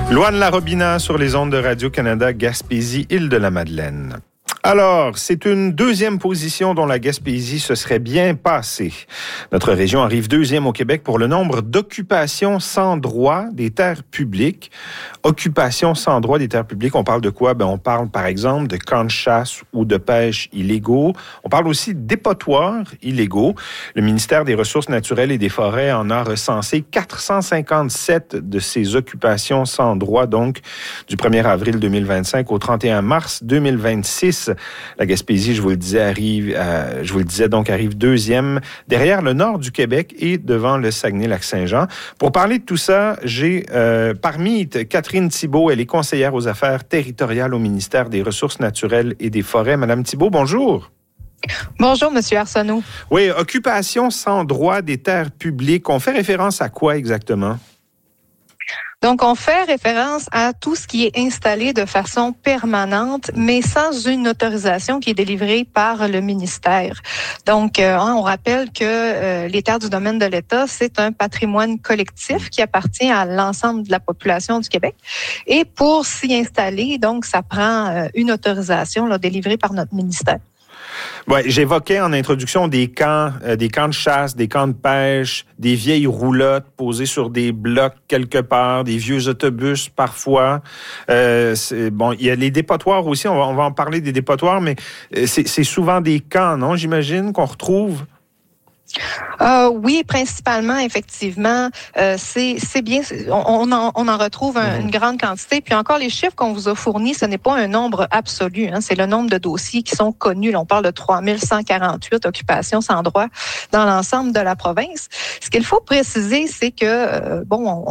Louane Larobina sur les ondes de Radio-Canada, Gaspésie, Île-de-la-Madeleine. Alors, c'est une deuxième position dont la Gaspésie se serait bien passée. Notre région arrive deuxième au Québec pour le nombre d'occupations sans droit des terres publiques. Occupation sans droit des terres publiques, on parle de quoi? On parle par exemple de camps de chasse ou de pêche illégaux. On parle aussi de dépotoirs illégaux. Le ministère des Ressources naturelles et des Forêts en a recensé 457 de ces occupations sans droit, donc du 1er avril 2025 au 31 mars 2026. La Gaspésie, je vous le disais, arrive deuxième derrière le nord du Québec et devant le Saguenay-Lac-Saint-Jean. Pour parler de tout ça, j'ai parmi Catherine Thibault, elle est conseillère aux affaires territoriales au ministère des Ressources naturelles et des Forêts. Madame Thibault, bonjour. Bonjour, Monsieur Arsenault. Oui, occupation sans droit des terres publiques. On fait référence à quoi exactement? Donc, on fait référence à tout ce qui est installé de façon permanente, mais sans une autorisation qui est délivrée par le ministère. Donc, on rappelle que les terres du domaine de l'État, c'est un patrimoine collectif qui appartient à l'ensemble de la population du Québec. Et pour s'y installer, donc, ça prend une autorisation délivrée par notre ministère. Ouais, j'évoquais en introduction des camps de chasse, des camps de pêche, des vieilles roulottes posées sur des blocs quelque part, des vieux autobus parfois. Il y a les dépotoirs aussi, on va en parler des dépotoirs, mais c'est souvent des camps, non, j'imagine, qu'on retrouve? Oui, principalement, effectivement, c'est bien. On en retrouve une grande quantité. Puis encore, les chiffres qu'on vous a fournis, ce n'est pas un nombre absolu. C'est le nombre de dossiers qui sont connus. Là, on parle de 3148 occupations sans droit dans l'ensemble de la province. Ce qu'il faut préciser, c'est que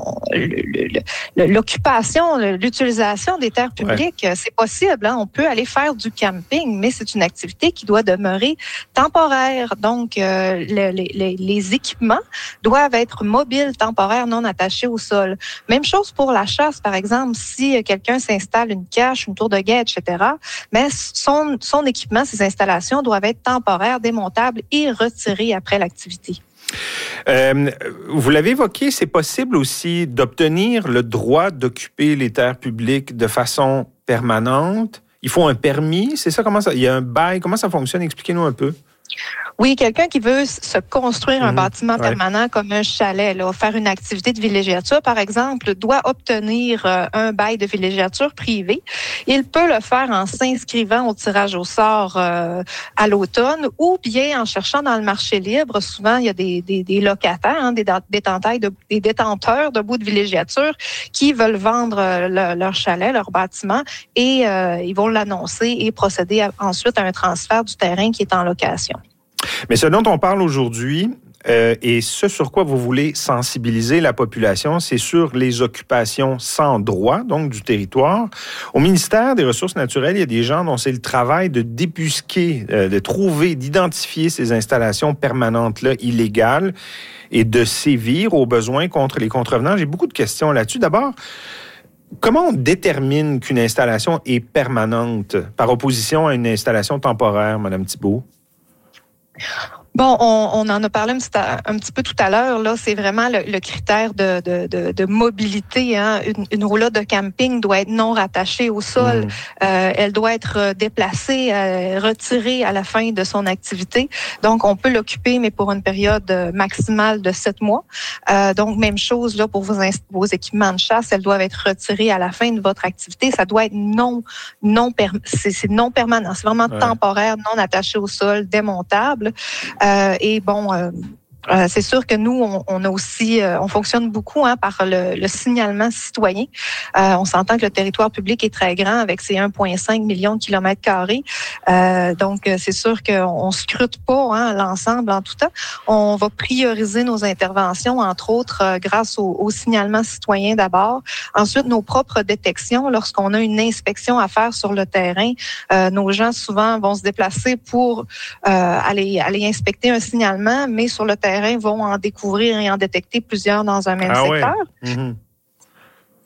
l'occupation, l'utilisation des terres publiques, c'est possible. On peut aller faire du camping, mais c'est une activité qui doit demeurer temporaire. Donc, les équipements doivent être mobiles, temporaires, non attachés au sol. Même chose pour la chasse, par exemple, si quelqu'un s'installe une cache, une tour de guet, etc., mais son équipement, ses installations doivent être temporaires, démontables et retirés après l'activité. Vous l'avez évoqué, c'est possible aussi d'obtenir le droit d'occuper les terres publiques de façon permanente. Il faut un permis, c'est ça? Il y a un bail, comment ça fonctionne? Expliquez-nous un peu. Oui, quelqu'un qui veut se construire un bâtiment permanent comme un chalet, faire une activité de villégiature, par exemple, doit obtenir un bail de villégiature privé. Il peut le faire en s'inscrivant au tirage au sort à l'automne ou bien en cherchant dans le marché libre. Souvent, il y a des locataires, des détenteurs de bouts de villégiature qui veulent vendre leur chalet, leur bâtiment et ils vont l'annoncer et procéder ensuite à un transfert du terrain qui est en location. Mais ce dont on parle aujourd'hui, et ce sur quoi vous voulez sensibiliser la population, c'est sur les occupations sans droit, donc du territoire. Au ministère des Ressources naturelles, il y a des gens dont c'est le travail de débusquer, de trouver, d'identifier ces installations permanentes-là illégales et de sévir aux besoins contre les contrevenants. J'ai beaucoup de questions là-dessus. D'abord, comment on détermine qu'une installation est permanente par opposition à une installation temporaire, Mme Thibault? Bon, on en a parlé un petit peu tout à l'heure. Là, c'est vraiment le critère de mobilité. Une roulotte de camping doit être non rattachée au sol. Elle doit être déplacée, retirée à la fin de son activité. Donc, on peut l'occuper, mais pour une période maximale de 7 mois. Donc, même chose là pour vos équipements de chasse. Elles doivent être retirées à la fin de votre activité. Ça doit être c'est non permanent. C'est vraiment temporaire, non attaché au sol, démontable. C'est sûr que nous, on a aussi, on fonctionne beaucoup par le signalement citoyen. On s'entend que le territoire public est très grand avec ses 1,5 million de kilomètres carrés. Donc, c'est sûr qu'on scrute pas l'ensemble en tout temps. On va prioriser nos interventions, entre autres, grâce au signalement citoyen d'abord. Ensuite, nos propres détections. Lorsqu'on a une inspection à faire sur le terrain, nos gens souvent vont se déplacer pour aller inspecter un signalement, mais sur le terrain, vont en découvrir et en détecter plusieurs dans un même secteur.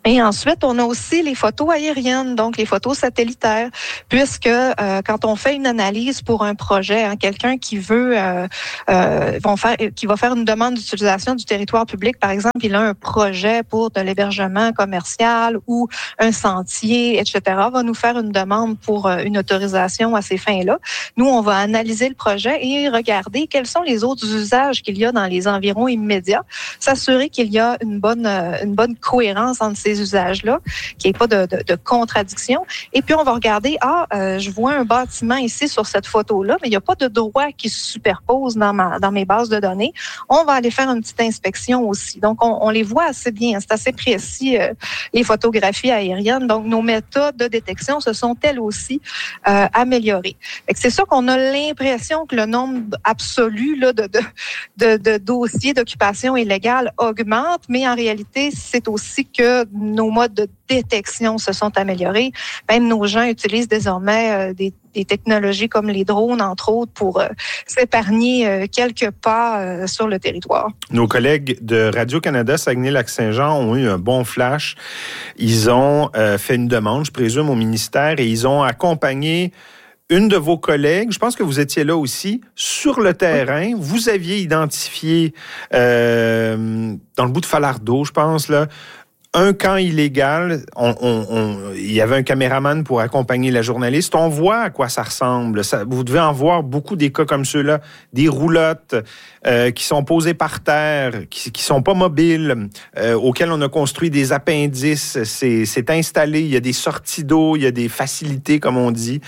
Et ensuite, on a aussi les photos aériennes, donc les photos satellitaires, puisque quand on fait une analyse pour un projet, quelqu'un qui veut qui va faire une demande d'utilisation du territoire public, par exemple, il a un projet pour de l'hébergement commercial ou un sentier, etc., va nous faire une demande pour une autorisation à ces fins-là. Nous, on va analyser le projet et regarder quels sont les autres usages qu'il y a dans les environs immédiats, s'assurer qu'il y a une bonne cohérence entre ces usages-là, qu'il n'y ait pas de contradiction. Et puis, on va regarder, je vois un bâtiment ici sur cette photo-là, mais il n'y a pas de droit qui se superpose dans mes bases de données. On va aller faire une petite inspection aussi. Donc, on les voit assez bien. C'est assez précis, les photographies aériennes. Donc, nos méthodes de détection se sont elles aussi améliorées. C'est sûr qu'on a l'impression que le nombre absolu là, de dossiers d'occupation illégale augmente, mais en réalité, c'est aussi que nos modes de détection se sont améliorés. Même nos gens utilisent désormais des technologies comme les drones, entre autres, pour s'épargner quelques pas sur le territoire. Nos collègues de Radio-Canada Saguenay-Lac-Saint-Jean ont eu un bon flash. Ils ont fait une demande, je présume, au ministère et ils ont accompagné une de vos collègues, je pense que vous étiez là aussi, sur le terrain. Oui. Vous aviez identifié, dans le bout de Falardeau, je pense, là, un camp illégal. Il y avait un caméraman pour accompagner la journaliste. On voit à quoi ça ressemble. Vous devez en voir beaucoup des cas comme ceux-là. Des roulottes qui sont posées par terre, qui sont pas mobiles, auxquelles on a construit des appendices. C'est installé. Il y a des sorties d'eau, il y a des facilités, comme on dit.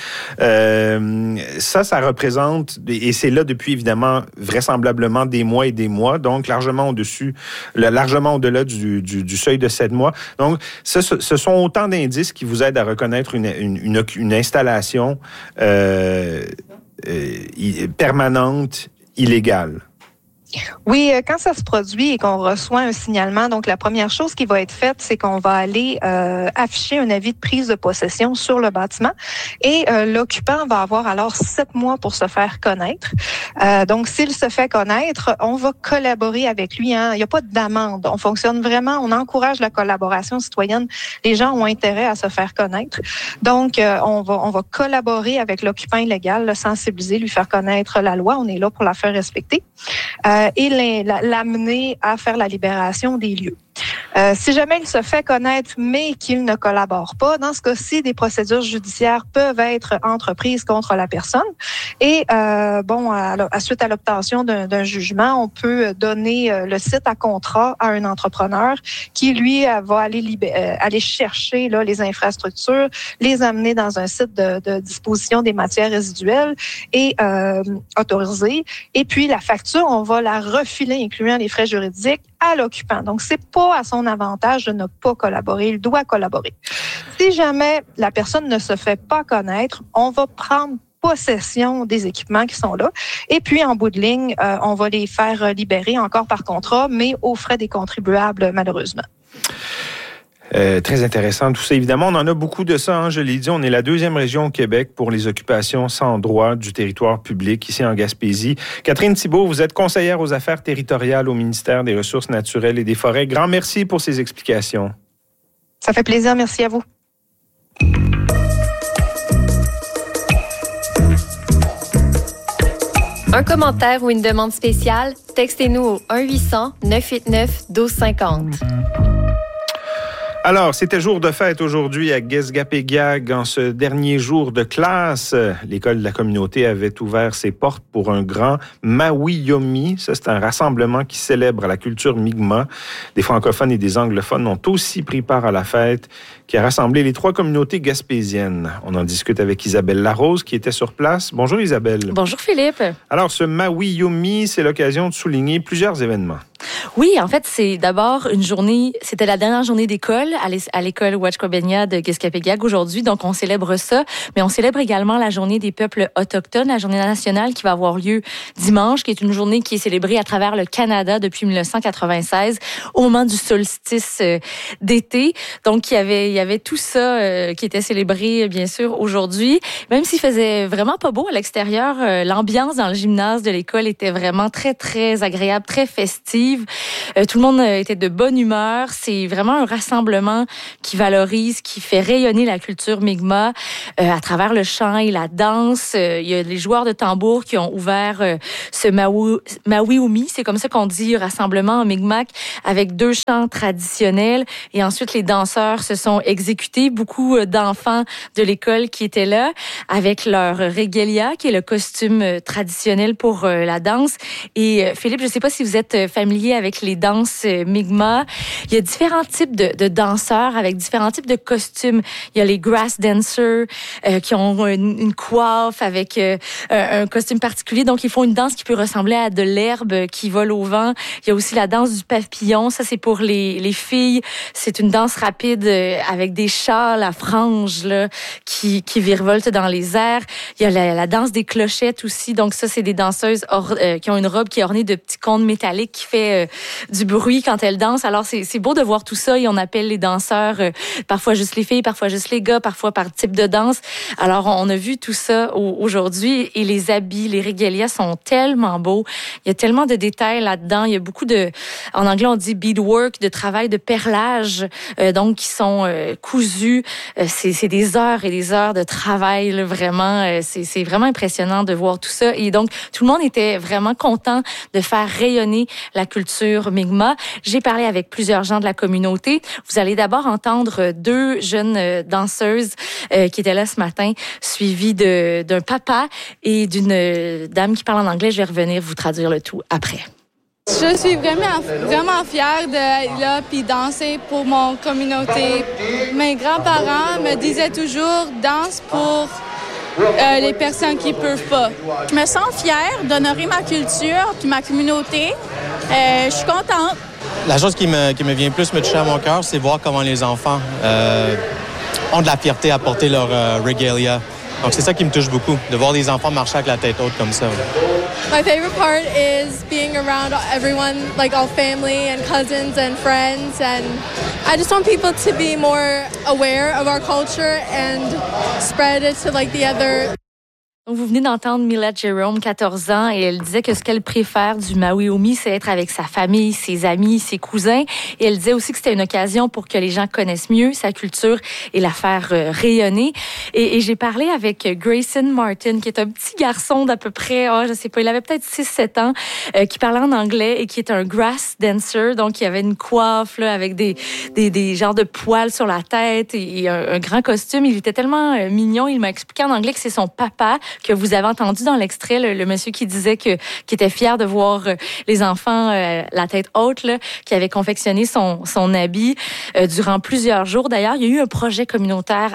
Ça représente, et c'est là depuis, évidemment, vraisemblablement des mois et des mois, donc largement au-delà du seuil de 7 mois. Donc, ce sont autant d'indices qui vous aident à reconnaître une installation permanente, illégale. Oui, quand ça se produit et qu'on reçoit un signalement, donc la première chose qui va être faite, c'est qu'on va aller afficher un avis de prise de possession sur le bâtiment et l'occupant va avoir alors 7 mois pour se faire connaître. Donc, s'il se fait connaître, on va collaborer avec lui. Il n'y a pas d'amende. On fonctionne vraiment, on encourage la collaboration citoyenne. Les gens ont intérêt à se faire connaître. Donc, on va collaborer avec l'occupant illégal, le sensibiliser, lui faire connaître la loi. On est là pour la faire respecter. Et l'amener à faire la libération des lieux. Si jamais il se fait connaître, mais qu'il ne collabore pas, dans ce cas-ci, des procédures judiciaires peuvent être entreprises contre la personne. Et suite à l'obtention d'un jugement, on peut donner le site à contrat à un entrepreneur qui, lui, va aller chercher là, les infrastructures, les amener dans un site de disposition des matières résiduelles et autorisé. Et puis, la facture, on va la refiler, incluant les frais juridiques, à l'occupant. Donc, c'est pas à son avantage de ne pas collaborer. Il doit collaborer. Si jamais la personne ne se fait pas connaître, on va prendre possession des équipements qui sont là. Et puis, en bout de ligne, on va les faire libérer encore par contrat, mais aux frais des contribuables, malheureusement. Très intéressant tout ça. Évidemment, on en a beaucoup de ça. Je l'ai dit, on est la 2e région au Québec pour les occupations sans droit du territoire public, ici en Gaspésie. Catherine Thibault, vous êtes conseillère aux affaires territoriales au ministère des Ressources naturelles et des Forêts. Grand merci pour ces explications. Ça fait plaisir. Merci à vous. Un commentaire ou une demande spéciale, textez-nous au 1-800-989-1250. Alors, c'était jour de fête aujourd'hui à Guesgapéguiag. En ce dernier jour de classe, l'école de la communauté avait ouvert ses portes pour un grand Maui-Yomi. Ça, c'est un rassemblement qui célèbre la culture Mi'kmaq. Des francophones et des anglophones ont aussi pris part à la fête qui a rassemblé les 3 communautés gaspésiennes. On en discute avec Isabelle Larose qui était sur place. Bonjour Isabelle. Bonjour Philippe. Alors, ce Maui-Yomi, c'est l'occasion de souligner plusieurs événements. Oui, en fait, c'est d'abord une journée, c'était la dernière journée d'école à l'école Ouachkobenya de Guesgapéguiag aujourd'hui, donc on célèbre ça, mais on célèbre également la journée des peuples autochtones, la journée nationale qui va avoir lieu dimanche, qui est une journée qui est célébrée à travers le Canada depuis 1996, au moment du solstice d'été. Donc, il y avait tout ça qui était célébré, bien sûr, aujourd'hui. Même s'il faisait vraiment pas beau à l'extérieur, l'ambiance dans le gymnase de l'école était vraiment très, très agréable, très festive. festive. Tout le monde était de bonne humeur. C'est vraiment un rassemblement qui valorise, qui fait rayonner la culture Mi'kmaq à travers le chant et la danse. Il y a les joueurs de tambour qui ont ouvert ce Maui-Umi, c'est comme ça qu'on dit, rassemblement en Mi'kmaq, avec 2 chants traditionnels. Et ensuite, les danseurs se sont exécutés. Beaucoup d'enfants de l'école qui étaient là, avec leur regalia, qui est le costume traditionnel pour la danse. Et Philippe, je ne sais pas si vous êtes familier avec les danses Mi'kmaq. Il y a différents types de danseurs avec différents types de costumes. Il y a les grass dancers qui ont une coiffe avec un costume particulier. Donc, ils font une danse qui peut ressembler à de l'herbe qui vole au vent. Il y a aussi la danse du papillon. Ça, c'est pour les filles. C'est une danse rapide avec des châles à franges là, qui virevoltent dans les airs. Il y a la danse des clochettes aussi. Donc, ça, c'est des danseuses qui ont une robe qui est ornée de petits cônes métalliques qui fait du bruit quand elles dansent. Alors, c'est beau de voir tout ça et on appelle les danseurs parfois juste les filles, parfois juste les gars, parfois par type de danse. Alors, on a vu tout ça aujourd'hui et les habits, les régalias sont tellement beaux. Il y a tellement de détails là-dedans. Il y a beaucoup en anglais, on dit beadwork, de travail de perlage, donc qui sont cousus. C'est des heures et des heures de travail, là, vraiment. C'est vraiment impressionnant de voir tout ça. Et donc, tout le monde était vraiment content de faire rayonner la culture Mi'kmaq. J'ai parlé avec plusieurs gens de la communauté. Vous allez d'abord entendre 2 jeunes danseuses qui étaient là ce matin, suivies d'un papa et d'une dame qui parle en anglais. Je vais revenir vous traduire le tout après. Je suis vraiment fière d'être là puis danser pour mon communauté. Mes grands-parents me disaient toujours danse pour les personnes qui peuvent pas. Je me sens fière d'honorer ma culture puis ma communauté. Je suis contente. La chose qui me vient plus me toucher à mon cœur, c'est voir comment les enfants ont de la fierté à porter leur regalia. Donc c'est ça qui me touche beaucoup, de voir des enfants marcher avec la tête haute comme ça. My favorite part is being around everyone, like all family and cousins and friends, and I just want people to be more aware of our culture and spread it to like the other. Donc, vous venez d'entendre Mila Jerome, 14 ans, et elle disait que ce qu'elle préfère du Maui-Umi, c'est être avec sa famille, ses amis, ses cousins. Et elle disait aussi que c'était une occasion pour que les gens connaissent mieux sa culture et la faire rayonner. Et j'ai parlé avec Grayson Martin, qui est un petit garçon d'à peu près, je sais pas, il avait peut-être 6-7 ans, qui parlait en anglais et qui est un grass dancer. Donc, il avait une coiffe là, avec des genres de poils sur la tête et un grand costume. Il était tellement mignon. Il m'a expliqué en anglais que c'est son papa, que vous avez entendu dans l'extrait, le monsieur qui disait qu'il était fier de voir les enfants la tête haute, là, qui avait confectionné son habit durant plusieurs jours. D'ailleurs, il y a eu un projet communautaire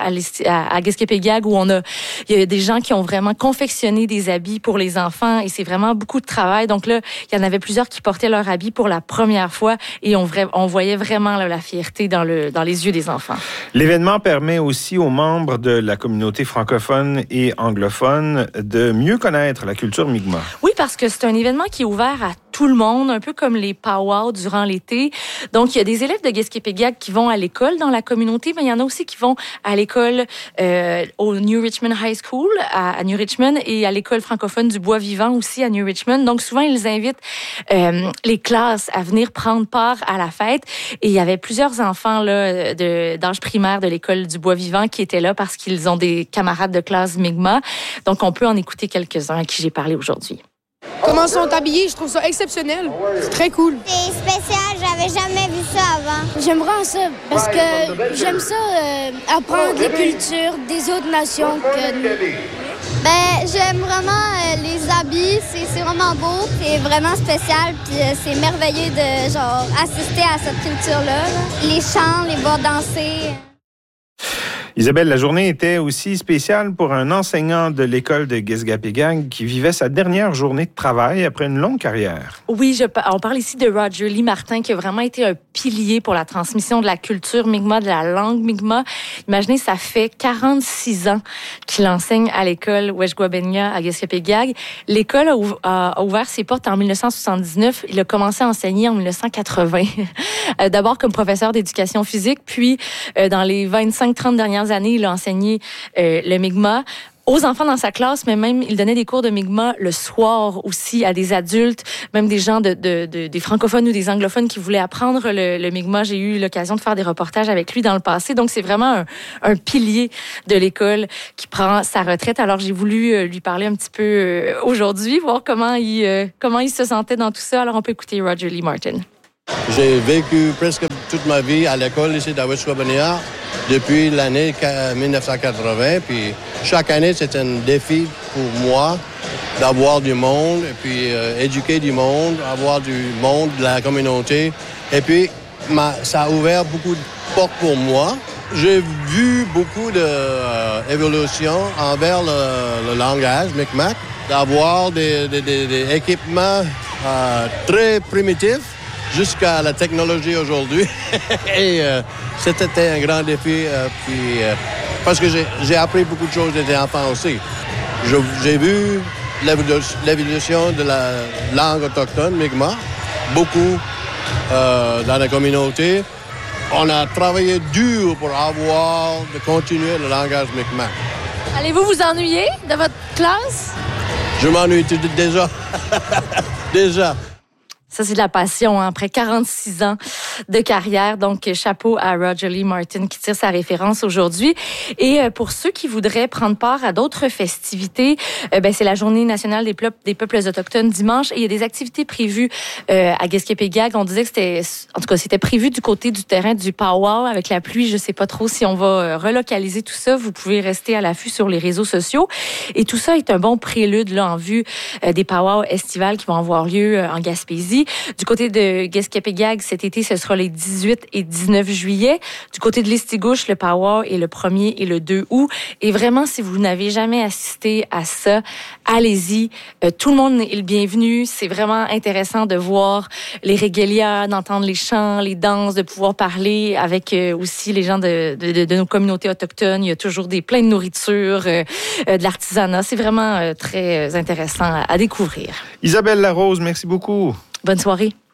à Guescapéguagre où il y a des gens qui ont vraiment confectionné des habits pour les enfants et c'est vraiment beaucoup de travail. Donc là, il y en avait plusieurs qui portaient leur habit pour la première fois et on voyait vraiment là, la fierté dans les yeux des enfants. L'événement permet aussi aux membres de la communauté francophone et anglophone de mieux connaître la culture Mi'kmaq. Oui, parce que c'est un événement qui est ouvert à tout le monde, un peu comme les powwows durant l'été. Donc, il y a des élèves de Guescapéguagre qui vont à l'école dans la communauté, mais il y en a aussi qui vont à l'école au New Richmond High School à New Richmond et à l'école francophone du Bois-Vivant aussi à New Richmond. Donc, souvent, ils invitent les classes à venir prendre part à la fête. Et il y avait plusieurs enfants là, d'âge primaire de l'école du Bois-Vivant qui étaient là parce qu'ils ont des camarades de classe Mi'kmaq. Donc, on peut en écouter quelques-uns à qui j'ai parlé aujourd'hui. Comment sont habillés, je trouve ça exceptionnel. C'est très cool. C'est spécial, j'avais jamais vu ça avant. J'aime vraiment ça parce que j'aime ça apprendre les cultures des autres nations. J'aime vraiment les habits, c'est vraiment beau, c'est vraiment spécial, puis c'est merveilleux de assister à cette culture-là. Les chants, les voir danser. Isabelle, la journée était aussi spéciale pour un enseignant de l'école de Guescapéguagre qui vivait sa dernière journée de travail après une longue carrière. Oui, on parle ici de Roger Lee Martin qui a vraiment été un pilier pour la transmission de la culture Mi'kmaq, de la langue Mi'kmaq. Imaginez, ça fait 46 ans qu'il enseigne à l'école Weshgwabenya à Guescapéguagre. L'école a ouvert ses portes en 1979. Il a commencé à enseigner en 1980. D'abord comme professeur d'éducation physique, puis dans les 25-30 dernières années, il a enseigné le Mi'kmaq. aux enfants dans sa classe, mais même il donnait des cours de Mi'kmaq le soir aussi à des adultes, même des gens des francophones ou des anglophones qui voulaient apprendre le Mi'kmaq. J'ai eu l'occasion de faire des reportages avec lui dans le passé. Donc, c'est vraiment un pilier de l'école qui prend sa retraite. Alors, j'ai voulu lui parler un petit peu aujourd'hui, voir comment il se sentait dans tout ça. Alors, on peut écouter Roger Lee Martin. J'ai vécu presque toute ma vie à l'école ici à Wet'suwet'en depuis l'année 1980. Puis chaque année, c'est un défi pour moi d'avoir du monde et puis éduquer du monde, avoir du monde de la communauté. Et puis, ça a ouvert beaucoup de portes pour moi. J'ai vu beaucoup d'évolution envers le langage Mi'kmaq, d'avoir des équipements très primitifs jusqu'à la technologie aujourd'hui. Et c'était un grand défi. Parce que j'ai appris beaucoup de choses des enfants aussi. J'ai vu l'évolution de la langue autochtone, Mi'kmaq, beaucoup dans la communauté. On a travaillé dur pour continuer le langage Mi'kmaq. Allez-vous vous ennuyer de votre classe? Je m'ennuie déjà. Déjà. Ça, c'est de la passion, hein, après 46 ans de carrière. Donc, chapeau à Roger Lee Martin qui tire sa référence aujourd'hui. Et pour ceux qui voudraient prendre part à d'autres festivités, c'est la Journée nationale des peuples autochtones dimanche. Et il y a des activités prévues à Guescapéguac. On disait que c'était prévu du côté du terrain du Powwow avec la pluie. Je sais pas trop si on va relocaliser tout ça. Vous pouvez rester à l'affût sur les réseaux sociaux. Et tout ça est un bon prélude là en vue des Powwows estivales qui vont avoir lieu en Gaspésie. Du côté de Guescapéguac, cet été, ce sera les 18 et 19 juillet. Du côté de Listigouche, le Powwow est le 1er et le 2 août. Et vraiment, si vous n'avez jamais assisté à ça, allez-y. Tout le monde est le bienvenu. C'est vraiment intéressant de voir les régalias, d'entendre les chants, les danses, de pouvoir parler avec aussi les gens de nos communautés autochtones. Il y a toujours plein de nourriture, de l'artisanat. C'est vraiment très intéressant à découvrir. Isabelle Larose, merci beaucoup. Bonne soirée.